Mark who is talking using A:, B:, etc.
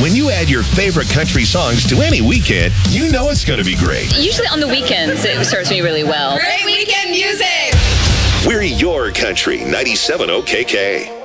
A: When you add your favorite country songs to any weekend, you know it's going to be great.
B: Usually on the weekends, it serves me really well.
C: Great weekend music!
A: We're your country, 97 OKK.